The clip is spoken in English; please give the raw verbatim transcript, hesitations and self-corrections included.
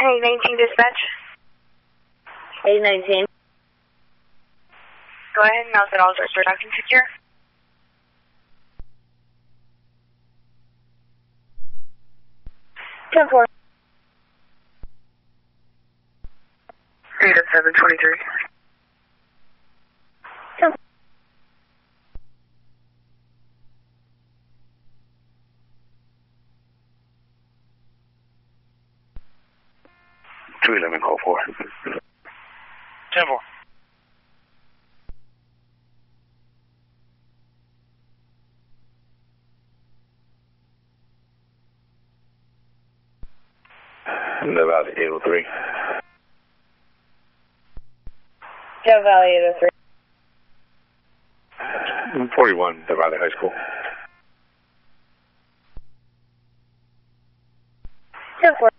eight nineteen dispatch. eight nineteen. Go ahead and I'll set all doors for docking secure. ten four. eight at seven twenty-three. ten four. two eleven, call four. ten four. Death Valley eight oh three. Death Valley eight oh three. forty-one, Death Valley High School. ten four.